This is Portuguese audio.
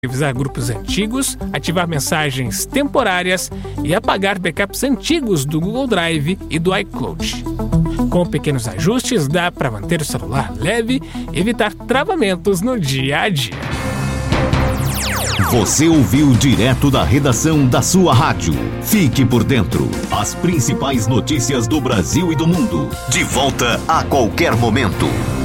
revisar grupos antigos, ativar mensagens temporárias e apagar backups antigos do Google Drive e do iCloud. Com pequenos ajustes, dá para manter o celular leve e evitar travamentos no dia a dia. Você ouviu direto da redação da sua rádio. Fique por dentro. As principais notícias do Brasil e do mundo. De volta a qualquer momento.